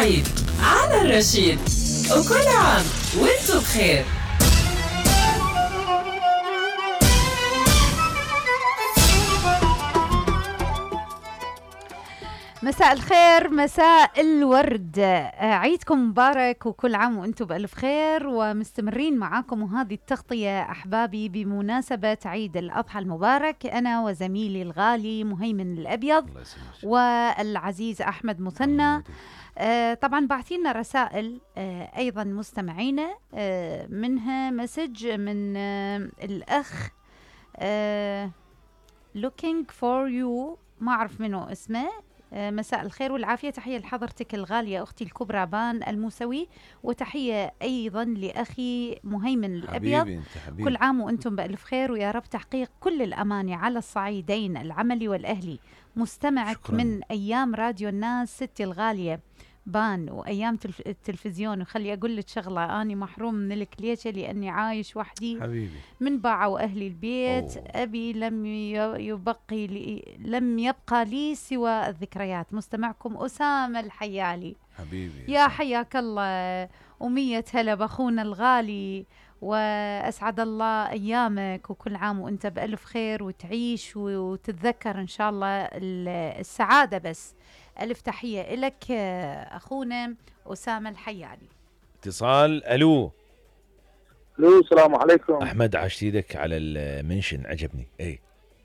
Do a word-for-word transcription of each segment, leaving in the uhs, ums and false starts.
سعيد على الرشيد، وكل عام وانتم بخير. مساء الخير، مساء الورد، عيدكم مبارك وكل عام وانتم بألف خير. ومستمرين معاكم وهذه التغطية أحبابي بمناسبة عيد الأضحى المبارك، أنا وزميلي الغالي مهيمن الأبيض والعزيز أحمد مثنى. آه طبعا بعثينا رسائل آه أيضا مستمعينا، آه منها مسج من آه الأخ آه looking for you، ما أعرف منه اسمه. مساء الخير والعافية، تحية لحضرتك الغالية أختي الكبرى بان الموسوي، وتحية أيضا لأخي مهيمن الأبيض. حبيبي انت حبيبي. كل عام وأنتم بألف خير، ويا رب تحقيق كل الأماني على الصعيدين العملي والأهلي. مستمعك شكراً. من أيام راديو الناس ستي الغالية بان، وأيام تلف... التلفزيون. وخلي أقول لك شغلة، أنا محروم من الكليشة لأني عايش وحدي حبيبي من باعوا أهلي البيت. أوه. أبي لم يبقي لي لم يبقى لي سوى الذكريات. مستمعكم أسامة الحيالي. حبيبي يا حياك الله ومية هلا بأخونا الغالي، وأسعد الله أيامك، وكل عام وأنت بألف خير وتعيش وتتذكر إن شاء الله السعادة. بس ألف تحية لك أخونا أسامة الحيالي. اتصال. الو الو السلام عليكم. احمد، عشت ايدك على المنشن، عجبني. اي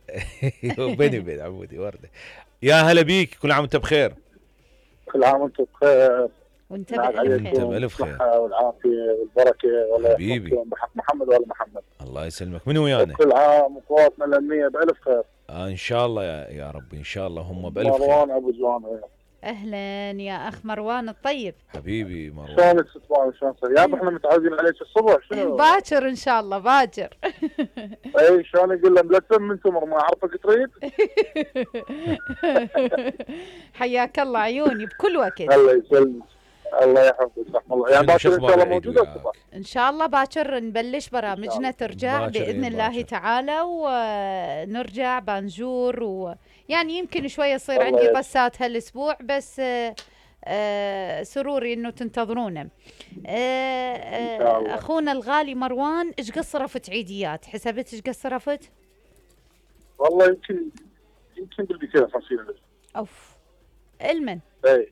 وبيني وبين عمودي ورده. يا هلا بيك، كل عام وانت بخير. كل عام وانتم بخير، وانت نعاد بألف انت خير. بألف خير الصحة والعافية والبركة، ولا حبيبي. يحفظكم بحق محمد ولا محمد. الله يسلمك. من ويانا؟ كل عام وقواتنا الأمنية بألف خير. آه ان شاء الله يا, يا رب، ان شاء الله هم بألف خير. مروان أبو جوان. أهلا يا أخ مروان الطيب. حبيبي مروان. شلونك ستوان؟ شلون صار؟ يا احنا متعودين عليك الصبح شنو؟ باكر إن شاء الله باكر. اي شلون يقول له ملتم من تمر ما اعرفك تريد. حياك الله عيوني بكل وقت. الله يسلمك، الله يحفظك، رحم الله. يعني باكر ان شاء الله موجوده الصبح. إن شاء الله باكر نبلش برامجنا ترجع باكر بإذن إيه الله باكر. تعالى، ونرجع بنزور، ويعني يمكن شوية يصير الله عندي يسلمك. قسات هالأسبوع، بس آه آه سروري إنه تنتظرونا. آه إن شاء الله. آه أخونا الغالي مروان، إيش قد صرفت عيديات؟ حسبت إيش قد صرفت؟ والله يمكن يمكن بالكثير خمسين ألف. أوف المن. اي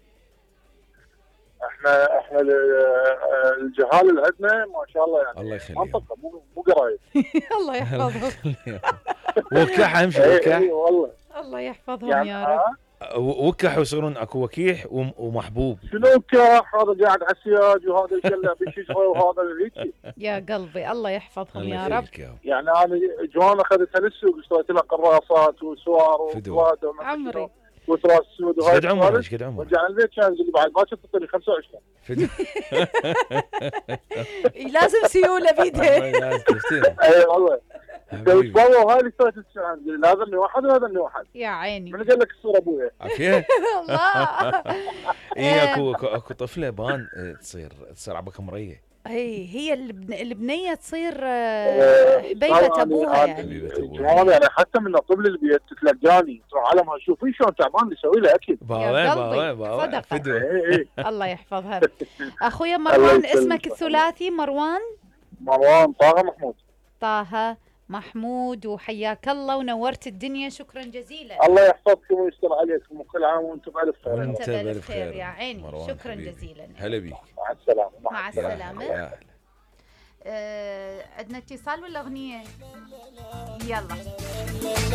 احنا احنا ال- الجهال اللي عندنا ما شاء الله يعني الله يخليهم. منطقه مو مو قرايب. الله يحفظهم. وكح امشي اي وكح اي والله الله يحفظهم يعني يا رب. ها؟ وكح ويصيرون اكو وكيح وم- ومحبوب. شنو كاح هذا قاعد على السياج وهذا يشلع بالشجره وهذا هيك. يا قلبي الله يحفظهم الله يا رب. يخليك يا رب. يعني انا جوان اخذتها للسوق اشتريت لها قراصات وسوار فدوة. وقواده عمري وتراس السود ايش قد عمرك؟ ايش قد عمرك؟ رجعنا البيت كان يقول لي بعد ما تعطيني خمسة وعشرين. فدوة. لازم سيولة بيده. لازم تشتري. اي والله. حبيبي. بابا وهاي اللي اشتريت الساعه هذا اللي واحد وهذا اللي واحد. يا عيني من قال لك الصوره ابويا؟ عافية. الله. اي اكو اكو اكو طفله بان آه، تصير تصير عبا كمريه. هي هي البن- البنية تصير آه، آه، حبيبة أنا- أبوها أنا- يعني. حبيبة أبوها. جوان يعني حتى من الطفل اللي بيت تتلقاني تروح علمها شوفي شلون تعبان يسوي له اكل. باوي قلبي، باوي باوي صدقة. فدوة. اي اي الله يحفظها. أخويا الله مروان، يسلمك. اسمك الثلاثي مروان مروان طه محمود. طه محمود، وحياك الله ونورت الدنيا. شكرا جزيلا. الله يحفظكم ويستر عليكم وكل عام وانتم بألف خير. وانت أنت بألف بألف خير خير يا عيني. مروان شكرا حبيبي. جزيلا. هلا بيك. مع السلامه. مع يا السلامة. هلا، يا هلا. آه، عندنا اتصال ولا أغنية؟ يلا.